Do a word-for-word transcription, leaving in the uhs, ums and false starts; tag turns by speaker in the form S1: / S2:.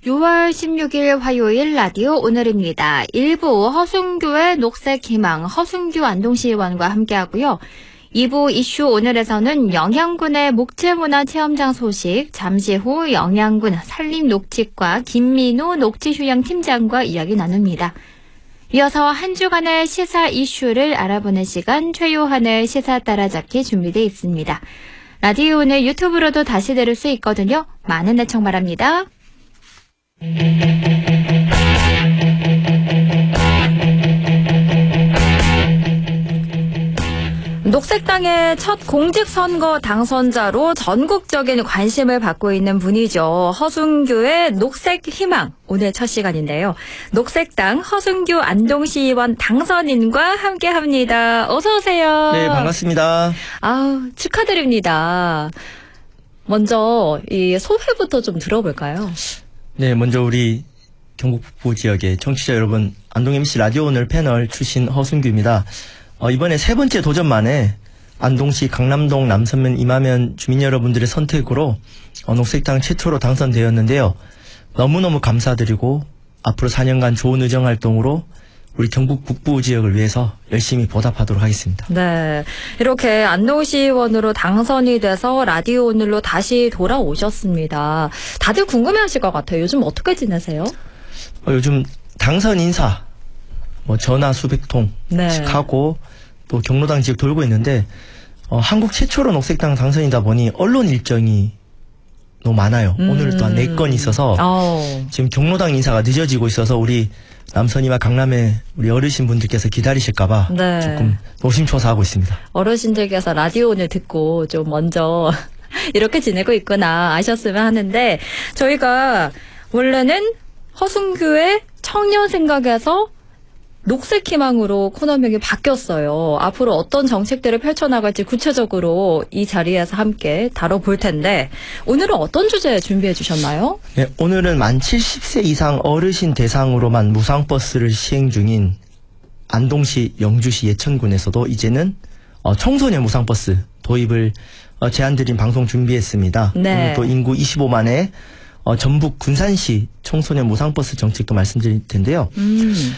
S1: 유월 십육일 화요일 라디오 오늘입니다. 일부 허순교의 녹색희망 허순교 안동시의원과 함께하고요. 이부 이슈 오늘에서는 영양군의 목재문화체험장 소식, 잠시 후 영양군 산림녹지과 김민우 녹지휴양팀장과 이야기 나눕니다. 이어서 한 주간의 시사 이슈를 알아보는 시간 최요한의 시사 따라잡기 준비되어 있습니다. 라디오 오늘 유튜브로도 다시 들을 수 있거든요. 많은 애청 바랍니다. 녹색당의 첫 공직선거 당선자로 전국적인 관심을 받고 있는 분이죠. 허순교의 녹색희망 오늘 첫 시간인데요. 녹색당 허순교 안동시의원 당선인과 함께합니다. 어서 오세요.
S2: 네, 반갑습니다.
S1: 아우, 축하드립니다. 먼저 이 소회부터 좀 들어볼까요?
S2: 네, 먼저 우리 경북 북부 지역의 청취자 여러분, 안동 엠씨 라디오 오늘 패널 출신 허순교입니다. 어, 이번에 세 번째 도전 만에 안동시 강남동 남선면 이마면 주민 여러분들의 선택으로 어, 녹색당 최초로 당선되었는데요. 너무너무 감사드리고 앞으로 사 년간 좋은 의정 활동으로 우리 경북 북부 지역을 위해서 열심히 보답하도록 하겠습니다.
S1: 네, 이렇게 안동시의원으로 당선이 돼서 라디오 오늘로 다시 돌아오셨습니다. 다들 궁금해하실 것 같아요. 요즘 어떻게 지내세요?
S2: 어, 요즘 당선 인사 뭐 전화 수백 통씩
S1: 네.
S2: 하고 또 경로당 지역 돌고 있는데 어, 한국 최초로 녹색당 당선이다 보니 언론 일정이 너무 많아요.
S1: 음.
S2: 오늘 또한 네 건이 있어서
S1: 오.
S2: 지금 경로당 인사가 늦어지고 있어서 우리 남선이와 강남의 우리 어르신분들께서 기다리실까봐
S1: 네.
S2: 조금 노심초사하고 있습니다.
S1: 어르신들께서 라디오 오늘 듣고 좀 먼저 이렇게 지내고 있구나 아셨으면 하는데, 저희가 원래는 허순교의 청년 생각에서 녹색희망으로 코너명이 바뀌었어요. 앞으로 어떤 정책들을 펼쳐나갈지 구체적으로 이 자리에서 함께 다뤄볼 텐데, 오늘은 어떤 주제 준비해 주셨나요?
S2: 네, 오늘은 만 칠십 세 이상 어르신 대상으로만 무상버스를 시행 중인 안동시, 영주시, 예천군에서도 이제는 어, 청소년 무상버스 도입을 어, 제안드린 방송 준비했습니다.
S1: 네.
S2: 오늘 또 인구 이십오만에 어, 전북 군산시 청소년 무상버스 정책도 말씀드릴 텐데요.
S1: 음.